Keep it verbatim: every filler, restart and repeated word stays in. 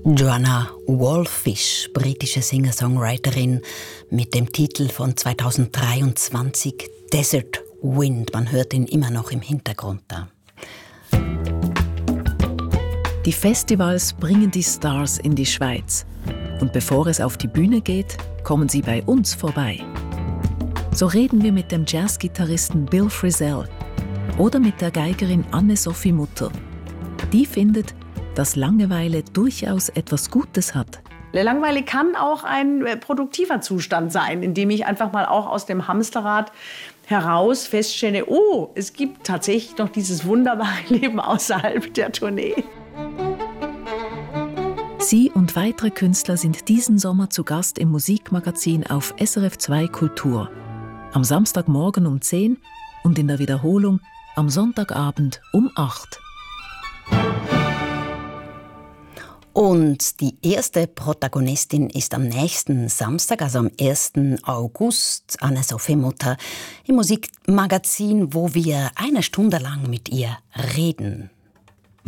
Joanna Wallfish, britische Singer-Songwriterin mit dem Titel von zweitausenddreiundzwanzig Desert Wind. Man hört ihn immer noch im Hintergrund da. Die Festivals bringen die Stars in die Schweiz. Und bevor es auf die Bühne geht, kommen sie bei uns vorbei. So reden wir mit dem Jazzgitarristen Bill Frisell oder mit der Geigerin Anne-Sophie Mutter. Die findet, dass Langeweile durchaus etwas Gutes hat. Langeweile kann auch ein äh, produktiver Zustand sein, in dem ich einfach mal auch aus dem Hamsterrad heraus feststelle, oh, es gibt tatsächlich noch dieses wunderbare Leben außerhalb der Tournee. Sie und weitere Künstler sind diesen Sommer zu Gast im Musikmagazin auf S R F zwei Kultur. Am Samstagmorgen um zehn und in der Wiederholung am Sonntagabend um acht. Und die erste Protagonistin ist am nächsten Samstag, also am ersten August, Anne-Sophie Mutter, im Musikmagazin, wo wir eine Stunde lang mit ihr reden.